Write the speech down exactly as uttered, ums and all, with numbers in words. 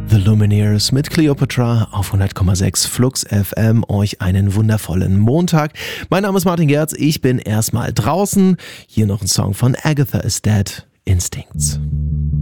The Lumineers mit Cleopatra auf hundert Komma sechs Flux F M. Euch einen wundervollen Montag. Mein Name ist Martin Gerz, ich bin erstmal draußen. Hier noch ein Song von Agatha is Dead, Instincts.